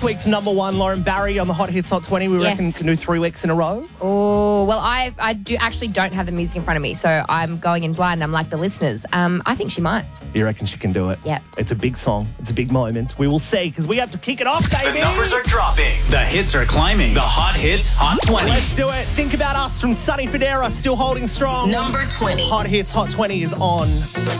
this week's number one, Lauren Barry, on the Hot Hits Hot 20. We Yes. reckon can do 3 weeks in a row. Oh, well, I don't have the music in front of me, so I'm going in blind. I'm like the listeners. I think she might. You reckon she can do it? Yeah. It's a big song. It's a big moment. We will see, because we have to kick it off, baby. The numbers are dropping. The hits are climbing. The Hot Hits Hot 20. Let's do it. Think About Us from Sonny Fodera, still holding strong. Number 20. Hot Hits Hot 20 is on.